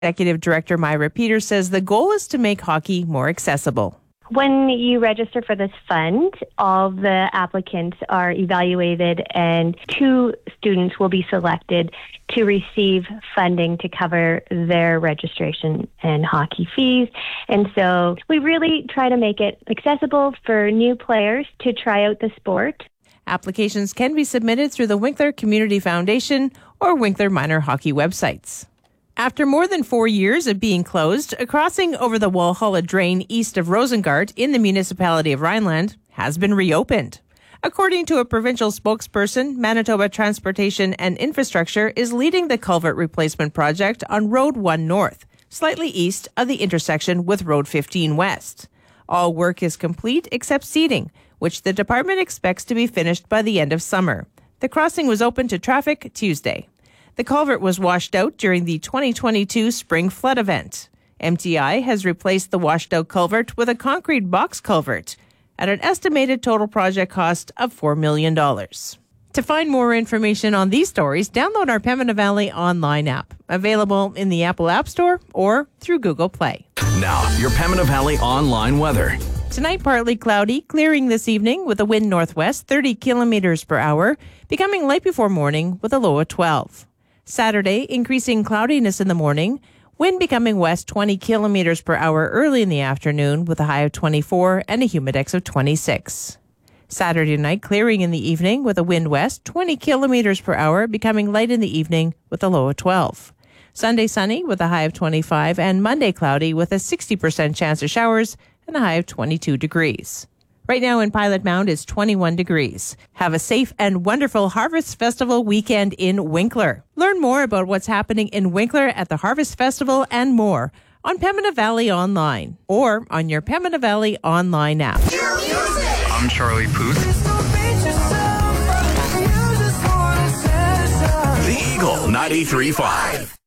Executive Director Myra Peters says the goal is to make hockey more accessible. When you register for this fund, all the applicants are evaluated and 2 students will be selected to receive funding to cover their registration and hockey fees. And so we really try to make it accessible for new players to try out the sport. Applications can be submitted through the Winkler Community Foundation or Winkler Minor Hockey websites. After more than 4 years of being closed, a crossing over the Walhalla Drain east of Rosengart in the municipality of Rhineland has been reopened. According to a provincial spokesperson, Manitoba Transportation and Infrastructure is leading the culvert replacement project on Road 1 North, slightly east of the intersection with Road 15 West. All work is complete except seeding, which the department expects to be finished by the end of summer. The crossing was open to traffic Tuesday. The culvert was washed out during the 2022 spring flood event. MTI has replaced the washed-out culvert with a concrete box culvert at an estimated total project cost of $4 million. To find more information on these stories, download our Pembina Valley online app, available in the Apple App Store or through Google Play. Now, your Pembina Valley online weather. Tonight, partly cloudy, clearing this evening with a wind northwest 30 kilometers per hour, becoming light before morning with a low of 12. Saturday, increasing cloudiness in the morning, wind becoming west 20 kilometers per hour early in the afternoon with a high of 24 and a humidex of 26. Saturday night, clearing in the evening with a wind west 20 kilometers per hour, becoming light in the evening with a low of 12. Sunday, sunny with a high of 25, and Monday, cloudy with a 60% chance of showers and a high of 22 degrees. Right now in Pilot Mound, it's 21 degrees. Have a safe and wonderful Harvest Festival weekend in Winkler. Learn more about what's happening in Winkler at the Harvest Festival and more on Pembina Valley Online or on your Pembina Valley Online app. I'm Charlie Puth. The Eagle 93.5.